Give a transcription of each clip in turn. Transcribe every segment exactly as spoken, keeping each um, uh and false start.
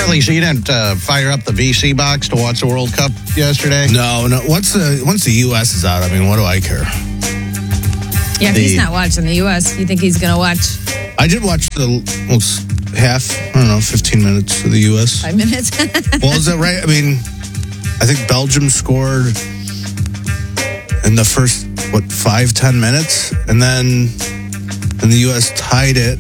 Carly, so you didn't uh, fire up the V C box to watch the World Cup yesterday? No, no. Once the once the U S is out, I mean, what do I care? Yeah, if The- he's not watching the U S, you think he's going to watch I did watch the almost half, I don't know, fifteen minutes of the U S. five minutes? Well, is that right? I mean, I think Belgium scored in the first, what, five, ten minutes? And then and the U S tied it.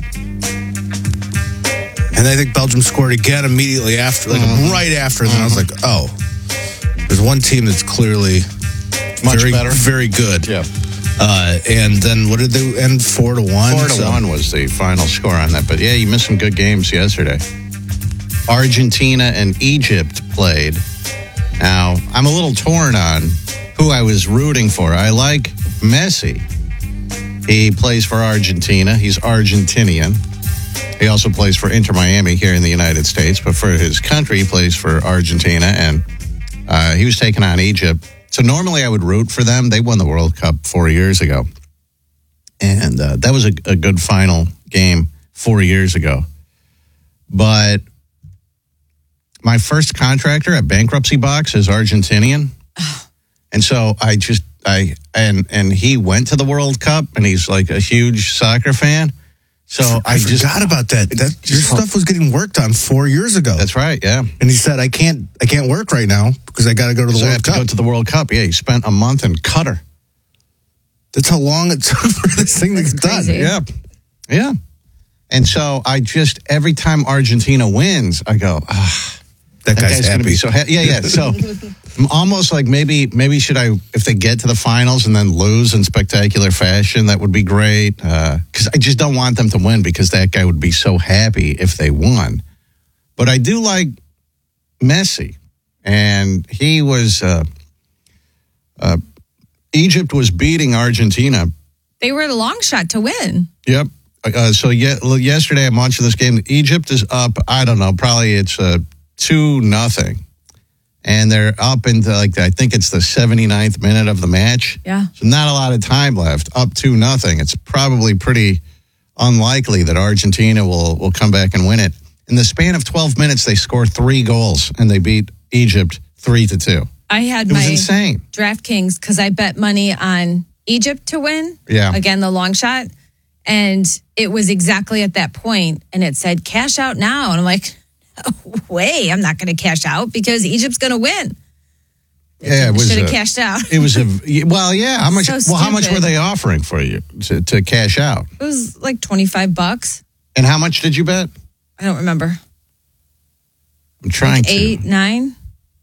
And I think Belgium scored again immediately after, like Mhm. right after. And then I was like, oh, there's one team that's clearly Much very, better. very good. Yeah. Uh, and then what did they end? Four to one? Four to So- one was the final score on that. But yeah, you missed some good games yesterday. Argentina and Egypt played. Now, I'm a little torn on who I was rooting for. I like Messi. He plays for Argentina. He's Argentinian. He also plays for Inter Miami here in the United States. But for his country, he plays for Argentina. And uh, he was taking on Egypt. So normally I would root for them. They won the World Cup four years ago. And uh, that was a, a good final game four years ago. But my first contractor at Bankruptcy Box is Argentinian. And so I just, I, and, and he went to the World Cup and he's like a huge soccer fan. So I, I, just forgot about that. That your stuff was getting worked on four years ago. That's right. Yeah. And he said, I can't I can't work right now because I got to go to the So I have World to Cup. go to the World Cup. Yeah. He spent a month in Qatar. That's how long it took for this thing to That's get done. crazy. Yeah. Yeah. And so I just, every time Argentina wins, I go, ah, That, that guy's, guy's, going to happy. be so happy. Yeah, yeah. So I'm almost like maybe, maybe should I, if they get to the finals and then lose in spectacular fashion, that would be great. Because I just don't want them to win because that guy would be so happy if they won. But I do like Messi. And he was, uh, uh, Egypt was beating Argentina. They were a long shot to win. Yep. Uh, so ye- yesterday I'm watching this game. Egypt is up, I don't know, probably it's uh, two nothing. And they're up into like, I think it's the seventy-ninth minute of the match. Yeah. So not a lot of time left, up two nothing. It's probably pretty unlikely that Argentina will, will come back and win it. In the span of twelve minutes, they score three goals and they beat Egypt three to two. I had It was my insane. DraftKings because I bet money on Egypt to win. Yeah. Again, the long shot. And it was exactly at that point, and it said cash out now. And I'm like, no way, I'm not going to cash out because Egypt's going to win. Yeah, it was. Should have uh, cashed out. It was a well, yeah. How much? So well, how much stupid. were they offering for you to, to cash out? It was like twenty-five bucks. And how much did you bet? I don't remember. I'm trying to. Eight, nine?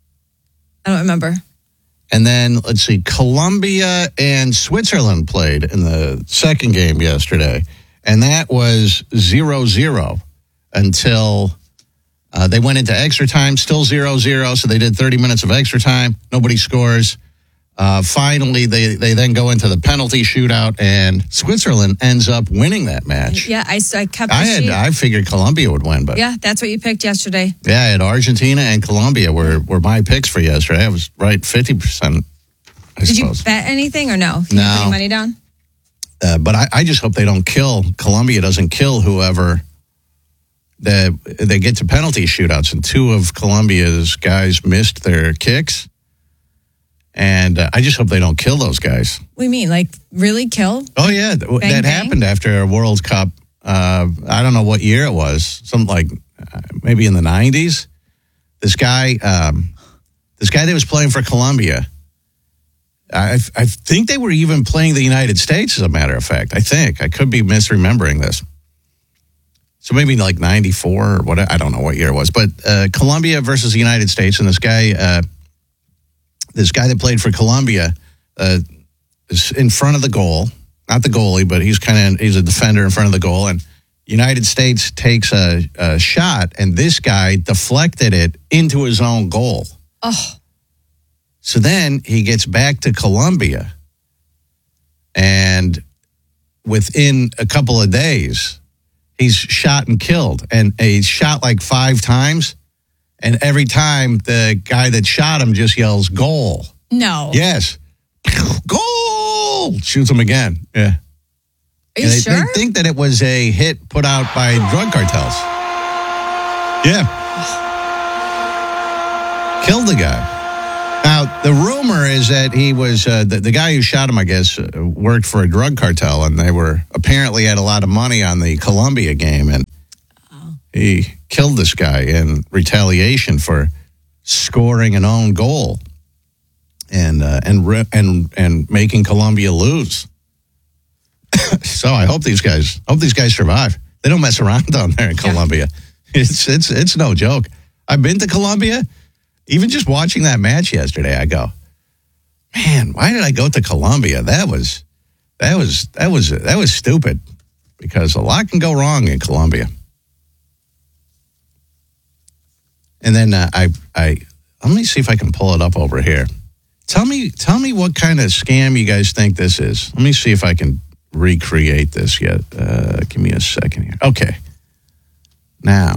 I don't remember. And then let's see, Colombia and Switzerland played in the second game yesterday, and that was zero zero until uh, they went into extra time. Still zero zero, so they did thirty minutes of extra time. Nobody scores. Uh, finally, they they then go into the penalty shootout, and Switzerland ends up winning that match. Yeah, I, I kept the I had sheet. I figured Colombia would win, but Yeah, that's what you picked yesterday. yeah, I had Argentina and Colombia were, were my picks for yesterday. I was right fifty percent, I Did suppose. you bet anything or no? Did you No. put any money down? Uh, but I, I just hope they don't kill, Colombia doesn't kill whoever they, they get to penalty shootouts. And two of Colombia's guys missed their kicks. And uh, I just hope they don't kill those guys. What do you mean? Like, really kill? Oh, yeah. Th- Bang, that bang? happened after a World Cup. Uh, I don't know what year it was. Something like uh, maybe in the nineties. This guy, um, this guy that was playing for Colombia, I, I think they were even playing the United States, as a matter of fact. I think. I could be misremembering this. So maybe like ninety-four or what, I don't know what year it was. But uh, Colombia versus the United States, and this guy, uh, this guy that played for Colombia uh, is in front of the goal. Not the goalie, but he's kind of, he's a defender in front of the goal. And United States takes a, a shot, and this guy deflected it into his own goal. Oh, So then he gets back to Colombia, and within a couple of days, he's shot and killed. And he's shot like five times, and every time the guy that shot him just yells, goal. no. Yes. Goal! Shoots him again. Yeah. Are you And they, sure? they think that it was a hit put out by drug cartels. Yeah. Killed the guy. Now, the rumor is that he was, uh, the, the guy who shot him, I guess, uh, worked for a drug cartel, and they were apparently had a lot of money on the Colombia game, and oh. he killed this guy in retaliation for scoring an own goal and uh, and and and making Colombia lose. So I hope these guys hope these guys survive. They don't mess around down there in Colombia. Yeah. It's it's it's no joke. I've been to Colombia. Even just watching that match yesterday, I go, man, why did I go to Colombia? That was that was that was that was stupid, because a lot can go wrong in Colombia. And then uh, I I let me see if I can pull it up over here. Tell me tell me what kind of scam you guys think this is. Let me see if I can recreate this yet. Uh, give me a second here. Okay. Now.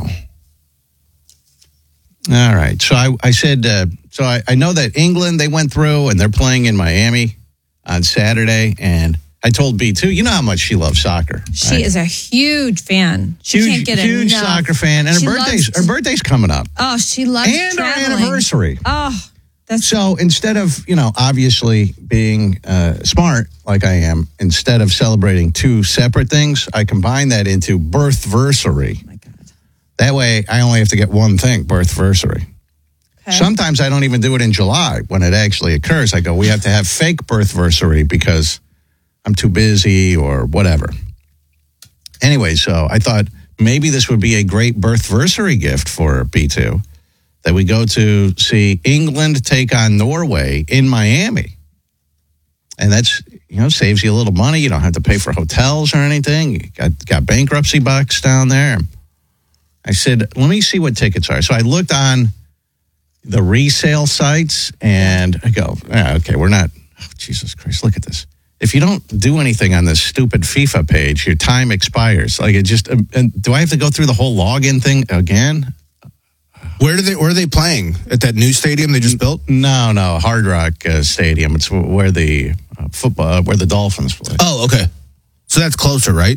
All right. So I, I said, uh, so I, I know that England, they went through and they're playing in Miami on Saturday. And I told B two, you know how much she loves soccer. She right? is a huge fan. She huge, can't get huge enough. soccer fan. And she her birthday's, loves, her birthday's coming up. Oh, she loves and traveling. our anniversary. Oh, that's so instead of, you know, obviously being uh, smart like I am, instead of celebrating two separate things, I combine that into birthversary. That way, I only have to get one thing, birthversary. Okay. Sometimes I don't even do it in July when it actually occurs. I go, we have to have fake birthversary because I'm too busy or whatever. Anyway, so I thought maybe this would be a great birthversary gift for B two, that we go to see England take on Norway in Miami. And that's, you know, saves you a little money. You don't have to pay for hotels or anything. You got, got bankruptcy bucks down there. I said, let me see what tickets are. So I looked on the resale sites, and I go, ah, okay, we're not, oh, Jesus Christ, look at this. If you don't do anything on this stupid FIFA page, your time expires. Like, it just, and do I have to go through the whole login thing again? Where do they? Where are they playing? At that new stadium they just built? No, no, Hard Rock uh, Stadium. It's where the uh, football, uh, where the Dolphins play. Oh, okay. So that's closer, right?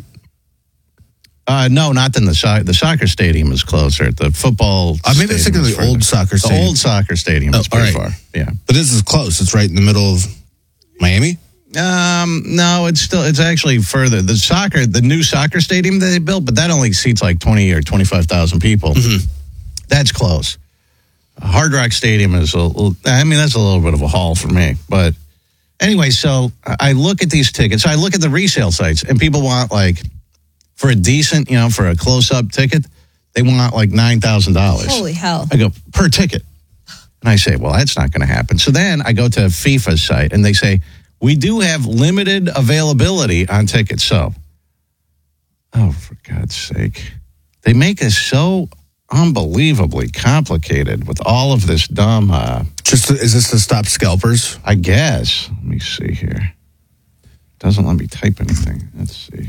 Uh, no, not than the so- the soccer stadium is closer. The football. Uh, maybe it's thinking of the further. old soccer stadium. The old soccer stadium oh, is pretty right. far. Yeah, but this is close. It's right in the middle of Miami. Um, no, it's still it's actually further. The soccer, the new soccer stadium that they built, but that only seats like twenty or twenty five thousand people. Mm-hmm. That's close. Hard Rock Stadium is a little, I mean, that's a little bit of a haul for me. But anyway, so I look at these tickets. I look at the resale sites, and people want, like, for a decent, you know, for a close-up ticket, they want like nine thousand dollars. Holy hell. I go, per ticket. And I say, well, that's not going to happen. So then I go to FIFA's site, and they say, we do have limited availability on tickets. So, oh, for God's sake. They make us so unbelievably complicated with all of this dumb. Uh, Just is this to stop scalpers? I guess. Let me see here. Doesn't let me type anything. Let's see.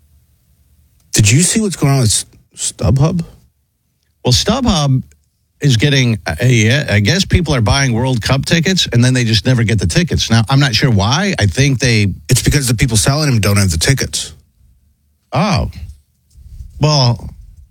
Did you see what's going on with StubHub? Well, StubHub is getting, a, I guess people are buying World Cup tickets, and then they just never get the tickets. Now, I'm not sure why. I think they... It's because the people selling them don't have the tickets. Oh. Well...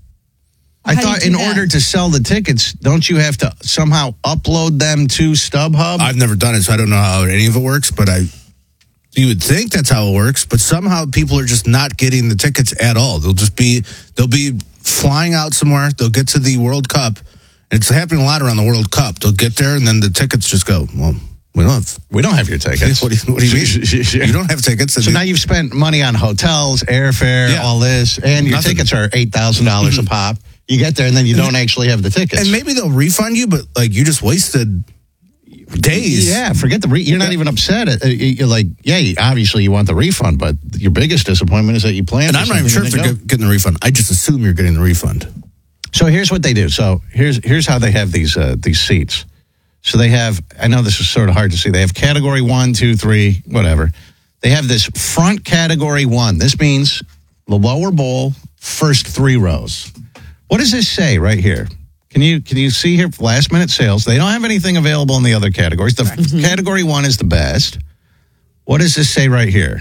I How thought do you in do order that? to sell the tickets, don't you have to somehow upload them to StubHub? I've never done it, so I don't know how any of it works, but I, you would think that's how it works, but somehow people are just not getting the tickets at all. They'll just be, they'll be flying out somewhere, they'll get to the World Cup, and it's happening a lot around the World Cup. They'll get there, and then the tickets just go, well, we don't have, we don't have your tickets. what, do you, what do you mean? You don't have tickets. So now you've spent money on hotels, airfare, Yeah. all this, and your Nothing. tickets are eight thousand dollars a pop. You get there, and then you don't actually have the tickets. And maybe they'll refund you, but like you just wasted days. Yeah, forget the. Re- you're not even upset. At, uh, you're like, yeah, you- obviously you want the refund, but your biggest disappointment is that you planned. And for I'm not even sure if something they're to go. get- getting the refund. I just assume you're getting the refund. So here's what they do. So here's here's how they have these uh, these seats. So they have. I know this is sort of hard to see. They have category one, two, three, whatever. They have this front category one. This means the lower bowl, first three rows. What does this say right here? Can you can you see here last minute sales? They don't have anything available in the other categories. The Mm-hmm. category one is the best. What does this say right here?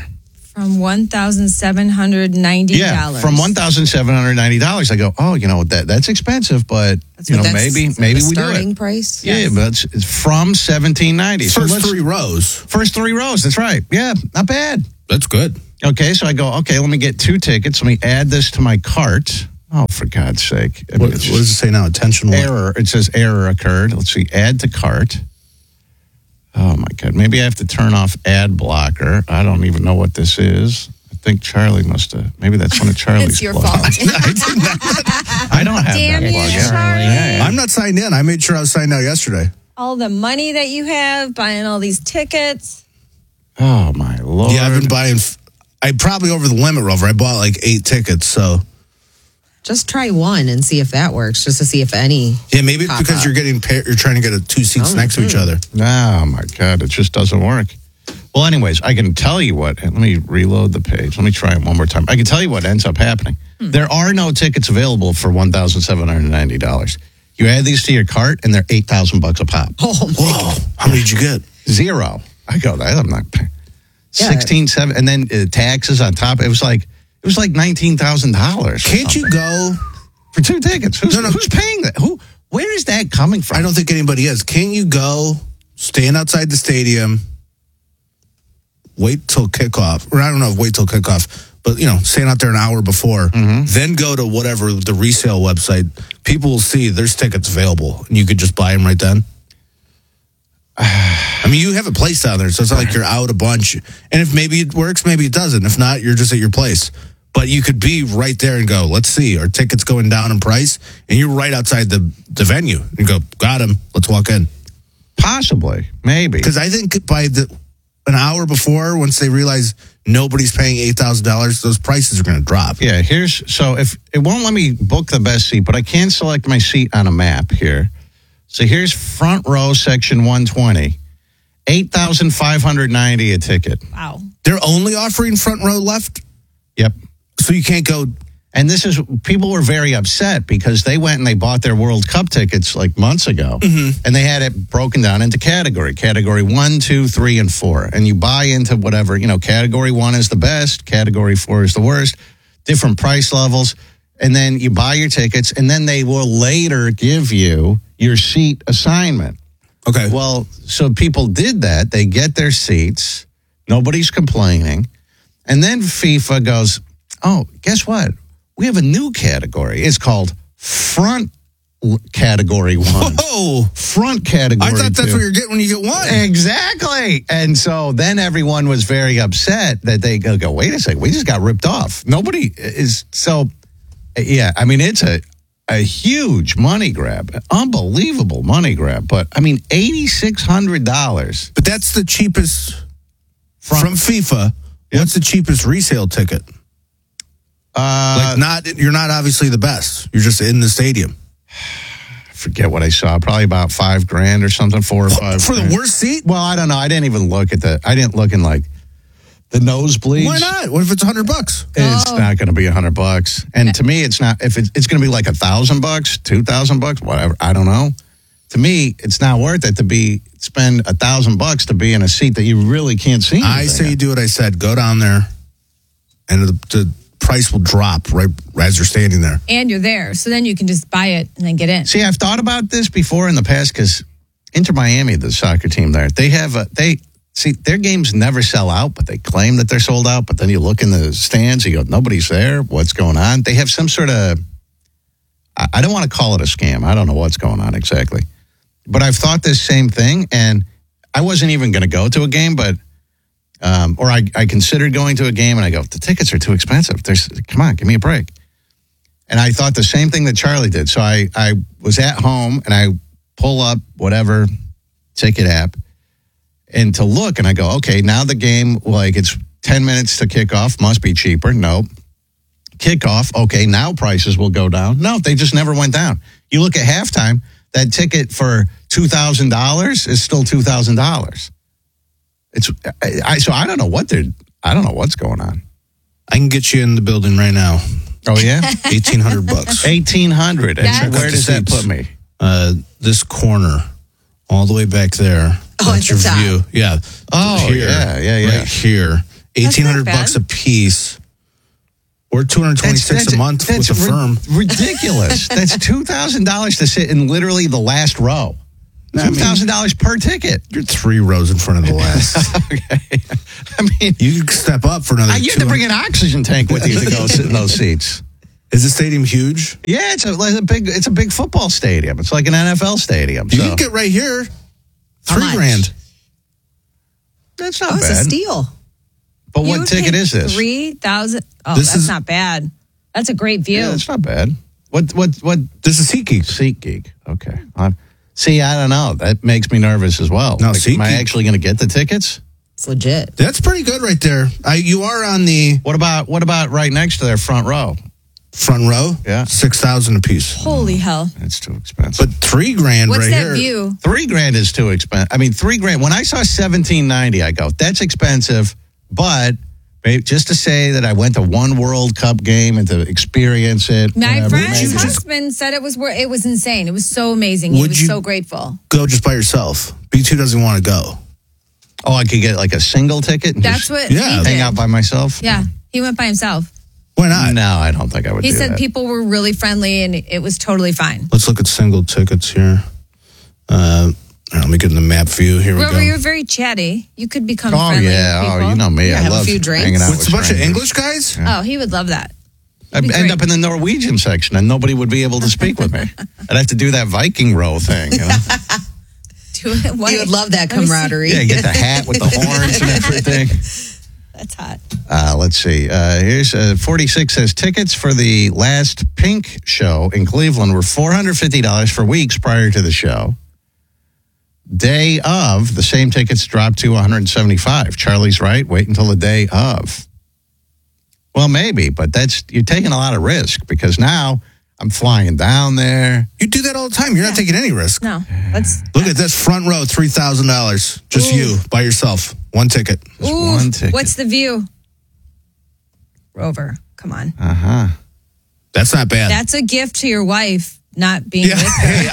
From one thousand seven hundred ninety dollars. Yeah, from one thousand seven hundred ninety dollars. I go, oh, you know, that that's expensive, but, That's you know, what- that's maybe the maybe we do starting it. price. Yeah, but it's, it's from seventeen ninety. So First let's- three rows. First three rows, that's right. Yeah, not bad. That's good. Okay, so I go, okay, let me get two tickets. Let me add this to my cart. Oh, for God's sake. I mean, What, what it's does it say now? Attention. what? error. It says error occurred. Let's see, add to cart. Oh, my God. Maybe I have to turn off ad blocker. I don't even know what this is. I think Charlie must have. Maybe that's one of Charlie's It's your plugs. fault. I don't have Damn that you, plug. Charlie. Yeah, yeah. I'm not signed in. I made sure I was signed out yesterday. All the money that you have buying all these tickets. Oh, my Lord. Yeah, I've been buying. f- I probably over the limit, Rover. I bought like eight tickets. So Just try one and see if that works, just to see if any. yeah, maybe it's Pop because up. you're getting pair, you're trying to get a, two seats Oh, next to each other. Oh, my God. It just doesn't work. Well, anyways, I can tell you what. Let me reload the page. Let me try it one more time. I can tell you what ends up happening. There are no tickets available for one thousand seven hundred ninety dollars. You add these to your cart, and they're eight thousand bucks a pop. Oh, my Whoa! How many did you get? Zero. I go, I'm not paying. Yeah. sixteen, seven, and then uh, taxes on top. It was like, it was like nineteen thousand dollars. Can't you go? For two tickets. Who's, No, no. who's paying that? Who? Where is that coming from? I don't think anybody is. Can't you go? Stand outside the stadium. Wait till kickoff, or I don't know if wait till kickoff, but you know, stand out there an hour before, then go to whatever the resale website. People will see there's tickets available, and you could just buy them right then. I mean, you have a place down there, so it's not like you're out a bunch. And if maybe it works, maybe it doesn't. If not, you're just at your place. But you could be right there and go, let's see, are tickets going down in price? And you're right outside the, the venue. You go, got him, let's walk in. Possibly. Maybe. Because I think by the an hour before, once they realize nobody's paying eight thousand dollars, those prices are going to drop. Yeah, here's so if it won't let me book the best seat, but I can select my seat on a map here. So here's front row, section one twenty, eight thousand five hundred ninety a ticket. Wow. They're only offering front row left, Yep. so you can't go. And this is, people were very upset because they went and they bought their World Cup tickets like months ago. And they had it broken down into category, category one, two, three, and four. And you buy into whatever, you know, category one is the best, category four is the worst, different price levels. And then you buy your tickets, and then they will later give you your seat assignment. Okay. Well, so people did that. They get their seats. Nobody's complaining. And then FIFA goes, oh, guess what? We have a new category. It's called front l- category one. Whoa! Front category I thought that's two. what you're getting when you get one. Exactly. And so then everyone was very upset that they go, go, wait a second, we just got ripped off. Nobody is so, yeah, I mean, it's a, a huge money grab, unbelievable money grab. But I mean, eight thousand six hundred dollars But that's the cheapest from, from FIFA. What's the cheapest resale ticket? uh, Like not you're not obviously the best. You're just in the stadium. I forget what I saw, probably about five grand or something, four or five. For the grand. worst seat? Well, I don't know. I didn't even look at the, I didn't look in like the nosebleeds. Why not? What if it's a hundred bucks? It's Oh. not going to be a hundred bucks. And to me, it's not, if it's, it's going to be like a thousand bucks, two thousand bucks, whatever. I don't know. To me, it's not worth it to be, spend a thousand bucks to be in a seat that you really can't see. I anything say you in. do what I said. Go down there, and the, the price will drop right as you're standing there. And you're there. So then you can just buy it and then get in. See, I've thought about this before in the past because Inter Miami, the soccer team there, they have a, they, see, their games never sell out, but they claim that they're sold out. But then you look in the stands, you go, nobody's there. What's going on? They have some sort of, I, I don't want to call it a scam. I don't know what's going on exactly. But I've thought this same thing, and I wasn't even going to go to a game, but, um, or I, I considered going to a game, and I go, the tickets are too expensive. There's, come on, give me a break. And I thought the same thing that Charlie did. So I, I was at home, and I pull up whatever ticket app, and to look, and I go, okay, now the game, like it's ten minutes to kick off, must be cheaper. Nope. Kickoff, okay, now prices will go down. No, they just never went down. You look at halftime, that ticket for two thousand dollars is still two thousand dollars. It's I, I so I don't know what they're I don't know what's going on. I can get you in the building right now. Oh yeah, Eighteen hundred bucks. eighteen hundred. And so That's- where does that put me? Uh, this corner, all the way back there. Oh, That's at the your top. view. Yeah. Oh, yeah, yeah, yeah. Right here. eighteen hundred bad. bucks a piece, or two hundred twenty-six a month with a ri- firm. ridiculous. That's two thousand dollars to sit in literally the last row. I mean- two thousand dollars per ticket. You're three rows in front of the last. Okay. I mean, You can step up for another. I, you have to bring two hundred an oxygen tank with you to go sit in those seats. Is the stadium huge? Yeah, it's a, like a big. It's a big football stadium. It's like an N F L stadium. You so can get right here, How three much? grand. that's not Oh, it's a bad. steal. But You what would ticket pay is this? Three thousand. Oh, This that's is- not bad. That's a great view. Yeah, it's not bad. What what what? This is SeatGeek. SeatGeek. Okay. Um, see, I don't know. That makes me nervous as well. No, like, am I SeatGeek- actually going to get the tickets? It's legit. That's pretty good right there. I, you are on the What about what about right next to their front row? front row. Yeah. six thousand a piece. Holy hell! It's too expensive. But three grand What's right that here. view? Three grand is too expensive. I mean, three grand. When I saw seventeen ninety, I go, that's expensive. But babe, just to say that I went to one World Cup game and to experience it. My whatever, friend's maybe just- husband said it was wor- it was insane. It was so amazing. He Would was you- so grateful. Go just by yourself. B two doesn't want to go. Oh, I could get like a single ticket and That's just what. yeah, he hang did. out by myself. Yeah, he went by himself. Why not? No, I don't think I would He do said that. people were really friendly and it was totally fine. Let's look at single tickets here. Uh, let me get in the map view. Here we Grover, go. you're very chatty. You could become Oh, friendly yeah. with Oh, people. you know me. Yeah, I have a love few drinks. hanging out With with a bunch of strangers. English guys? Oh, he would love that. I'd be end great. up in the Norwegian section and nobody would be able to speak with me. I'd have to do that Viking row thing. You know? Do it. Why- You would love that Let me see. camaraderie. Yeah, get the hat with the horns and everything. That's hot. Uh, let's see. Uh, here's uh, forty-six says tickets for the last Pink show in Cleveland were four hundred fifty dollars for weeks prior to the show. Day of, the same tickets dropped to one hundred seventy-five dollars. Charlie's right. Wait until the day of. Well, maybe, but that's you're taking a lot of risk because now I'm flying down there. You do that all the time. You're not taking any risk. No, let's. Look at this front row, three thousand dollars. Just Ooh. you by yourself. One ticket. Just Ooh, one ticket. what's the view? Rover, come on. Uh huh. That's not bad. That's a gift to your wife, not being yeah. with her. Hey,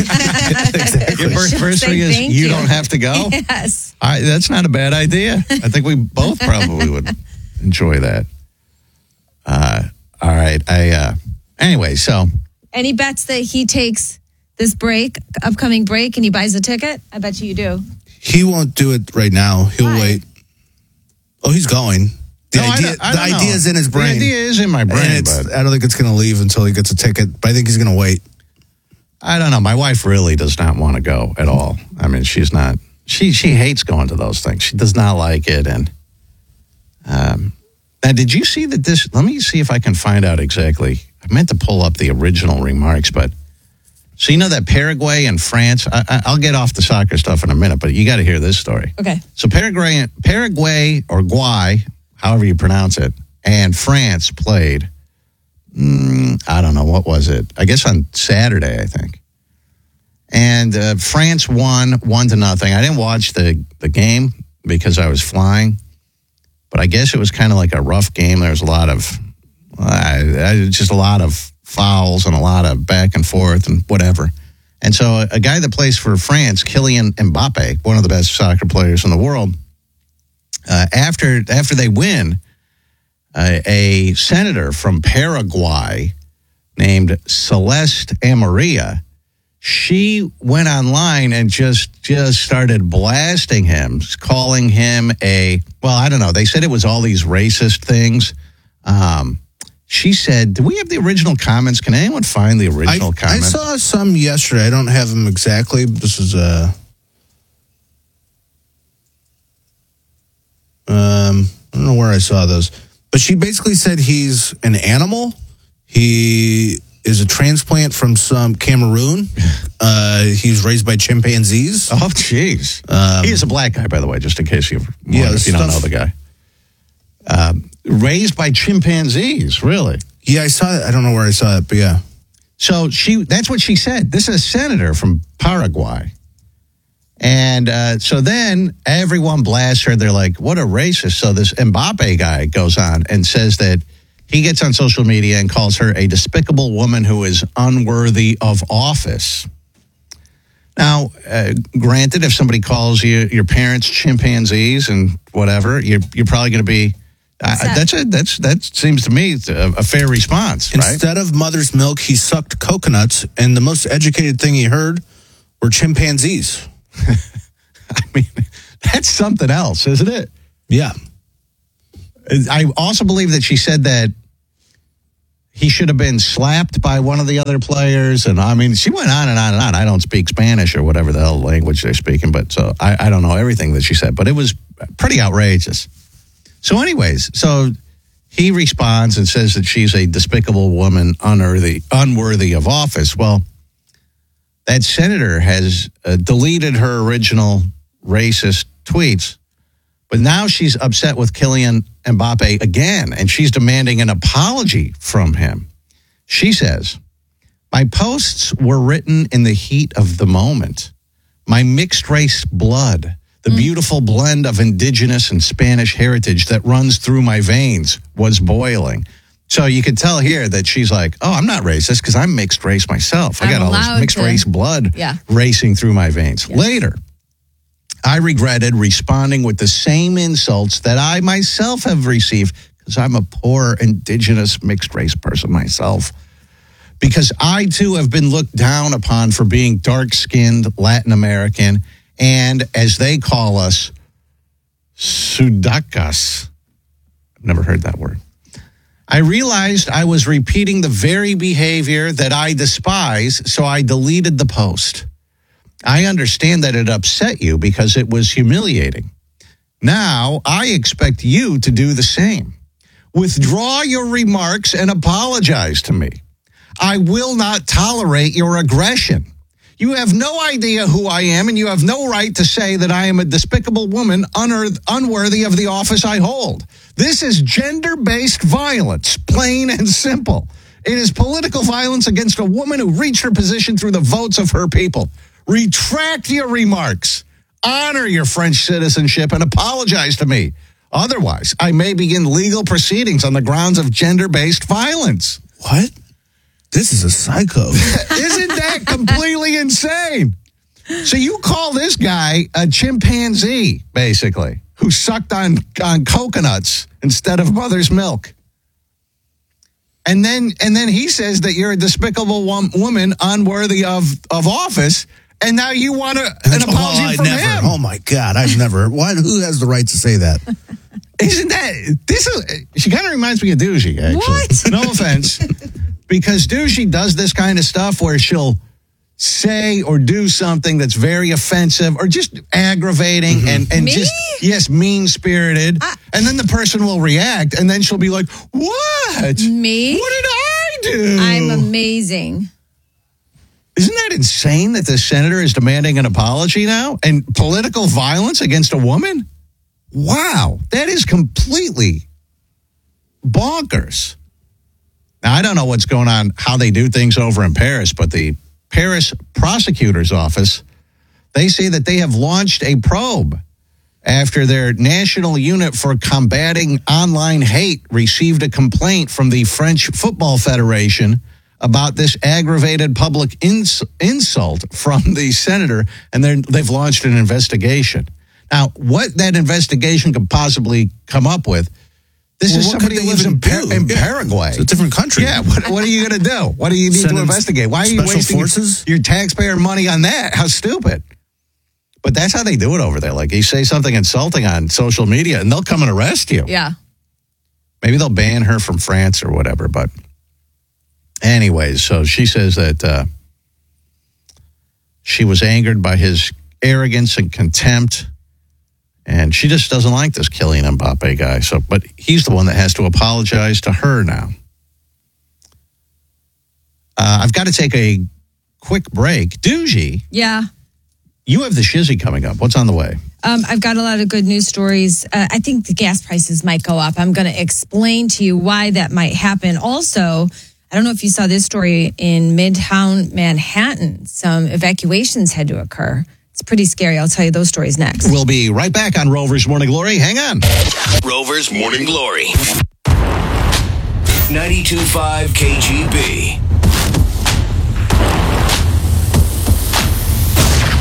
I, Your first She'll anniversary say is thank you, you. don't have to go. Yes. I, that's not a bad idea. I think we both probably would enjoy that. Uh, all right. I uh, anyway. So Any bets that he takes this break, upcoming break, and he buys a ticket? I bet you you do. he won't do it right now. He'll Why? wait. Oh, he's going. The No, I idea, don't- I the don't know. idea is in his brain. The idea is in my brain, And it's, but I don't think it's going to leave until he gets a ticket. But I think he's going to wait. I don't know. My wife really does not want to go at all. I mean, she's not. She she hates going to those things. She does not like it. And um, now, did you see that this? Let me see if I can find out exactly. I meant to pull up the original remarks, but so you know that Paraguay and France. I, I, I'll get off the soccer stuff in a minute, but you got to hear this story. Okay. So Paraguay, Paraguay or Guay, however you pronounce it, and France played. Mm, I don't know, what was it? I guess on Saturday, I think. And uh, France won one to nothing. I didn't watch the the game because I was flying, but I guess it was kind of like a rough game. There was a lot of uh, just a lot of fouls and a lot of back and forth and whatever. And so a, a guy that plays for France, Kylian Mbappe, one of the best soccer players in the world, uh, after after they win, uh, a senator from Paraguay named Celeste Amarilla, she went online and just just started blasting him, calling him a, well, I don't know. They said it was all these racist things. Um, she said, do we have the original comments? Can anyone find the I, original I comments? saw some yesterday. I don't have them exactly. This is a. Um, I don't know where I saw those, but she basically said he's an animal. He is a transplant from some Cameroon. Uh, he's raised by chimpanzees. Oh, jeez. Um, he is a black guy, by the way, just in case you, Yeah, if you don't know stuff- the guy. Um, raised by chimpanzees, really? Yeah, I saw it. I don't know where I saw it, but yeah. So she that's what she said. This is a senator from Paraguay. And uh, so then everyone blasts her. They're like, what a racist. So this Mbappe guy goes on and says that he gets on social media and calls her a despicable woman who is unworthy of office. Now, uh, granted, if somebody calls you your parents chimpanzees and whatever, you're you're probably going to be. Uh, that? that's a that's that seems to me a, a fair response, right? Instead of mother's milk, he sucked coconuts, and the most educated thing he heard were chimpanzees. I mean, that's something else, isn't it? Yeah. I also believe that she said that he should have been slapped by one of the other players. And I mean, she went on and on and on. I don't speak Spanish or whatever the hell language they're speaking, but so I, I don't know everything that she said, but it was pretty outrageous. So anyways, so he responds and says that she's a despicable woman, unworthy, unworthy of office. Well, that senator has uh, deleted her original racist tweets, but now she's upset with Kylian Mbappe again, and she's demanding an apology from him. She says, "My posts were written in the heat of the moment. My mixed race blood, the mm. beautiful blend of indigenous and Spanish heritage that runs through my veins, was boiling." So you can tell here that she's like, oh, I'm not racist because I'm mixed race myself. I I'm got all this mixed to, race blood yeah. racing through my veins. Yeah. Later, I regretted responding with the same insults that I myself have received because I'm a poor, indigenous, mixed race person myself. Because I, too, have been looked down upon for being dark-skinned Latin American and, as they call us, sudacas. I've never heard that word. I realized I was repeating the very behavior that I despise, so I deleted the post. I understand that it upset you because it was humiliating. Now, I expect you to do the same. Withdraw your remarks and apologize to me. I will not tolerate your aggression. You have no idea who I am, and you have no right to say that I am a despicable woman unearth- unworthy of the office I hold. This is gender-based violence, plain and simple. It is political violence against a woman who reached her position through the votes of her people. Retract your remarks, honor your French citizenship, and apologize to me. Otherwise, I may begin legal proceedings on the grounds of gender-based violence. What? This is a psycho. Isn't that completely insane? So you call this guy a chimpanzee, basically, who sucked on, on coconuts instead of mother's milk. And then and then he says that you're a despicable wom- woman unworthy of, of office, and now you want a, an apology oh, I from never, him. Oh, my God. I've never. Why, who has the right to say that? Isn't that... This is, she kind of reminds me of Doogie, actually. What? No offense. Because Doogie does this kind of stuff where she'll say or do something that's very offensive or just aggravating mm-hmm. and, and Me? just, yes, mean-spirited. I, and then the person will react, and then she'll be like, what? Me? What did I do? I'm amazing. Isn't that insane that the senator is demanding an apology now? And political violence against a woman? Wow, that is completely bonkers. Now, I don't know what's going on, how they do things over in Paris, but the Paris prosecutor's office, they say that they have launched a probe after their National Unit for Combating Online Hate received a complaint from the French Football Federation about this aggravated public ins- insult from the senator, and they've launched an investigation. Now, what that investigation could possibly come up with, this well, is somebody who lives in, Par- in yeah. Paraguay. It's a different country. Yeah, what, what are you going to do? What do you need Send to investigate? Why are you wasting forces? your taxpayer money on that? How stupid. But that's how they do it over there. Like, you say something insulting on social media, and they'll come and arrest you. Yeah. Maybe they'll ban her from France or whatever. But anyways, so she says that uh, she was angered by his arrogance and contempt. And she just doesn't like this Kylian Mbappe guy. So, but he's the one that has to apologize to her now. Uh, I've got to take a quick break. Doogie, Yeah. you have the shizzy coming up. What's on the way? Um, I've got a lot of good news stories. Uh, I think the gas prices might go up. I'm going to explain to you why that might happen. Also, I don't know if you saw this story in Midtown Manhattan. Some evacuations had to occur. It's pretty scary. I'll tell you those stories next. We'll be right back on Rover's Morning Glory. Hang on. Rover's Morning Glory. ninety-two point five K G B.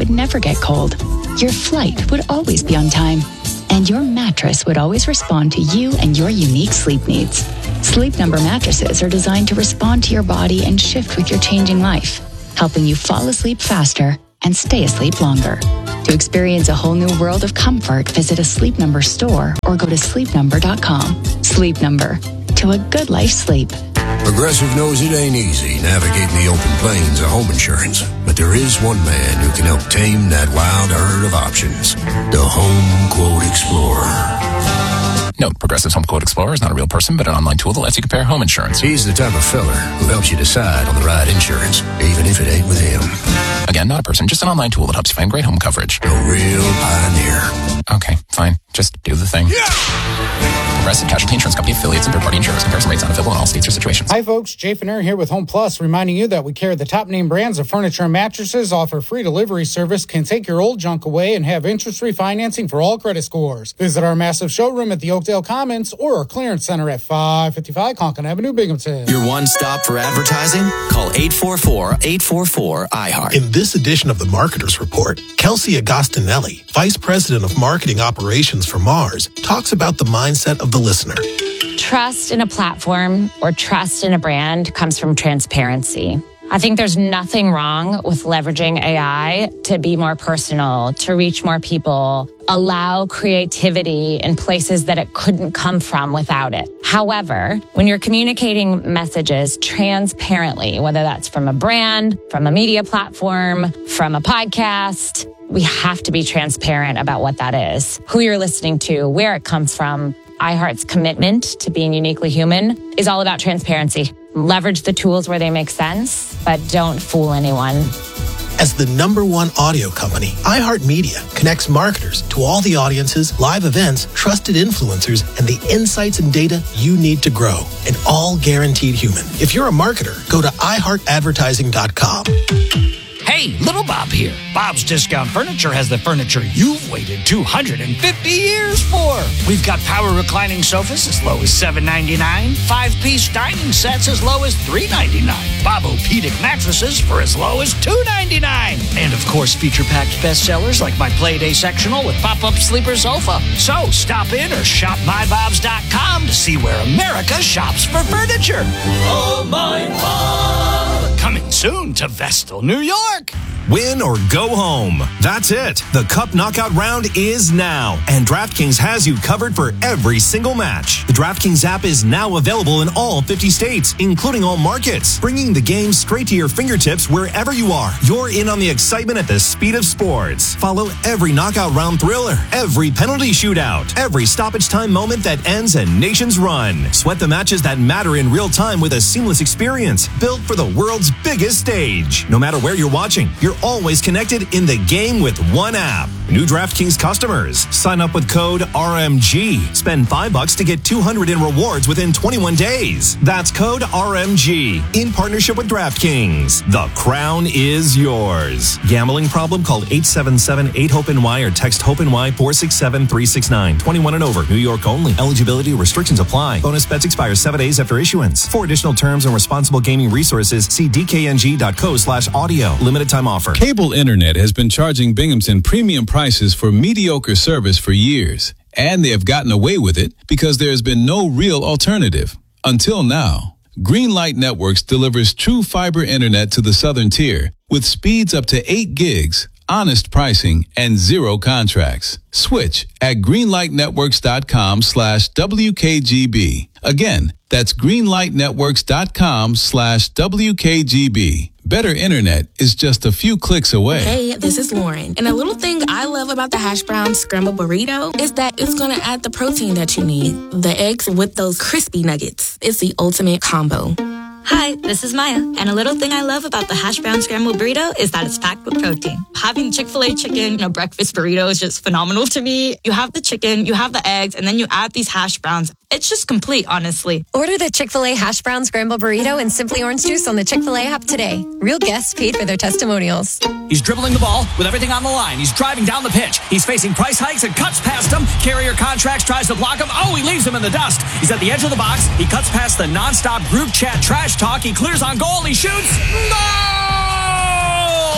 would never get cold. Your flight would always be on time. And your mattress would always respond to you and your unique sleep needs. Sleep Number mattresses are designed to respond to your body and shift with your changing life, helping you fall asleep faster and stay asleep longer. To experience a whole new world of comfort, visit a Sleep Number store or go to sleep number dot com. Sleep Number. To a good life sleep. Progressive knows it ain't easy navigating the open plains of home insurance, but there is one man who can help tame that wild herd of options. The Home Quote Explorer. Note, Progressive's Home Quote Explorer is not a real person, but an online tool that lets you compare home insurance. He's the type of feller who helps you decide on the right insurance, even if it ain't with him. Again, not a person, just an online tool that helps you find great home coverage. A real pioneer. Okay, fine. Just do the thing. Yeah! Progressive Casualty Insurance Company affiliates and third-party insurers. Comparison rates not available in all states or situations. Hi, folks. Jay Finner here with Home Plus, reminding you that we carry the top name brands of furniture and mattresses, offer free delivery service, can take your old junk away, and have interest-free financing for all credit scores. Visit our massive showroom at the Oakdale Commons or our clearance center at five fifty-five Conklin Avenue, Binghamton. Your one stop for advertising? Call eight four four, eight four four, I heart. In this edition of the Marketer's Report, Kelsey Agostinelli, Vice President of Marketing Operations for Mars, talks about the mindset of the listener. Trust in a platform or trust in a brand comes from transparency. I think there's nothing wrong with leveraging A I to be more personal, to reach more people, allow creativity in places that it couldn't come from without it. However, when you're communicating messages transparently, whether that's from a brand, from a media platform, from a podcast, we have to be transparent about what that is, who you're listening to, where it comes from. iHeart's commitment to being uniquely human is all about transparency. Leverage the tools where they make sense, but don't fool anyone. As the number one audio company, iHeartMedia connects marketers to all the audiences, live events, trusted influencers, and the insights and data you need to grow, and all guaranteed human. If you're a marketer, go to i heart advertising dot com. Hey, Little Bob here. Bob's Discount Furniture has the furniture you've waited two hundred fifty years for. We've got power reclining sofas as low as seven ninety-nine, five-piece dining sets as low as three ninety-nine, Bob-O-Pedic mattresses for as low as two ninety-nine, and of course feature-packed bestsellers like my Playday sectional with pop-up sleeper sofa. So stop in or shop my bobs dot com to see where America shops for furniture. Oh, my Bob! Coming soon to Vestal, New York. Win or go home. That's it. The Cup Knockout Round is now, and DraftKings has you covered for every single match. The DraftKings app is now available in all fifty states, including all markets, bringing the game straight to your fingertips wherever you are. You're in on the excitement at the speed of sports. Follow every knockout round thriller, every penalty shootout, every stoppage time moment that ends a nation's run. Sweat the matches that matter in real time with a seamless experience built for the world's biggest stage. No matter where you're watching, you're always connected in the game with one app. New DraftKings customers, sign up with code R M G. Spend five bucks to get two hundred in rewards within twenty-one days. That's code R M G in partnership with DraftKings. The crown is yours. Gambling problem? Call eight seven seven, eight, hope N Y or text HOPE-NY four six seven, three six nine. twenty-one and over. New York only. Eligibility restrictions apply. Bonus bets expire seven days after issuance. For additional terms and responsible gaming resources, see d k n g dot co slash audio. Limited time offer. Cable Internet has been charging Binghamton premium prices for mediocre service for years, and they have gotten away with it because there has been no real alternative. Until now. Greenlight Networks delivers true fiber internet to the southern tier with speeds up to eight gigs, honest pricing, and zero contracts. Switch at greenlightnetworks.com slash WKGB. Again, that's greenlightnetworks.com slash WKGB. Better internet is just a few clicks away. Hey, this is Lauren. And a little thing I love about the hash brown scrambled burrito is that it's going to add the protein that you need. The eggs with those crispy nuggets. It's the ultimate combo. Hi, this is Maya, and a little thing I love about the hash brown scrambled burrito is that it's packed with protein. Having Chick-fil-A chicken in a breakfast burrito is just phenomenal to me. You have the chicken, you have the eggs, and then you add these hash browns. It's just complete, honestly. Order the Chick-fil-A hash brown scrambled burrito and Simply Orange Juice on the Chick-fil-A app today. Real guests paid for their testimonials. He's dribbling the ball with everything on the line. He's driving down the pitch. He's facing price hikes and cuts past him. Carrier Contracts tries to block him. Oh, he leaves him in the dust. He's at the edge of the box. He cuts past the nonstop group chat trash talk. He clears on goal. He shoots. Goal!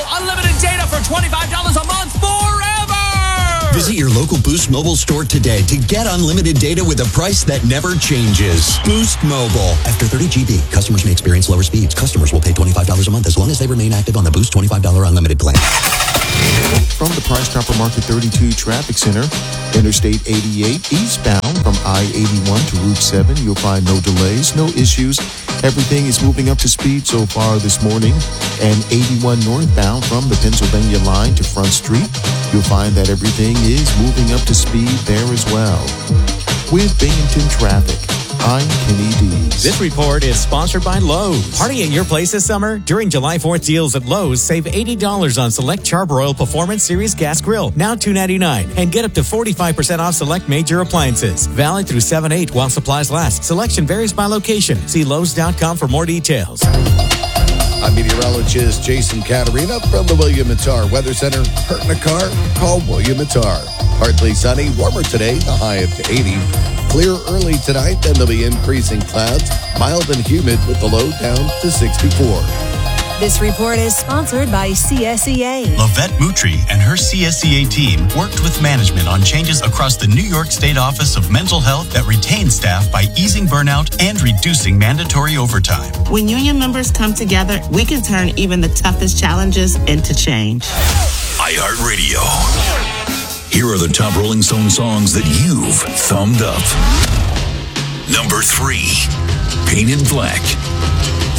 unlimited data for twenty-five dollars a month forever! Visit your local Boost Mobile store today to get unlimited data with a price that never changes. Boost Mobile. After thirty gigabytes, customers may experience lower speeds. Customers will pay twenty-five dollars a month as long as they remain active on the Boost twenty-five dollars unlimited plan. From the Price Chopper Market thirty-two Traffic Center, Interstate eighty-eight eastbound from I eighty-one to Route seven, you'll find no delays, no issues. Everything is moving up to speed so far this morning. And eighty-one northbound from the Pennsylvania line to Front Street, you'll find that everything is moving up to speed there as well. With Binghamton Traffic, I'm Kenny Dees. This report is sponsored by Lowe's. Party at your place this summer? During July fourth deals at Lowe's, save eighty dollars on select Charbroil Performance Series Gas Grill, now two ninety-nine, and get up to forty-five percent off select major appliances. Valid through seven eight while supplies last. Selection varies by location. See Lowe's dot com for more details. I'm meteorologist Jason Caterina from the William and Tar Weather Center. Hurt in a car? Call William and Tar. Partly sunny, warmer today, the high up to eighty. Clear early tonight, then there'll be increasing clouds. Mild and humid with the low down to sixty-four. This report is sponsored by C S E A. Lavette Moutry and her C S E A team worked with management on changes across the New York State Office of Mental Health that retains staff by easing burnout and reducing mandatory overtime. When union members come together, we can turn even the toughest challenges into change. iHeartRadio. Here are the top Rolling Stone songs that you've thumbed up. Number three, Painted Black.